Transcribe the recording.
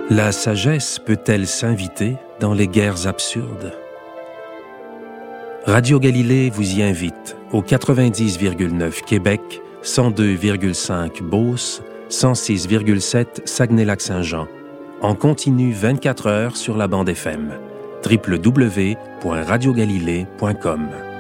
La sagesse peut-elle s'inviter dans les guerres absurdes? Radio Galilée vous y invite au 90,9 Québec, 102,5 Beauce, 106,7 Saguenay-Lac-Saint-Jean. En continu 24 heures sur la bande FM. www.radiogalilée.com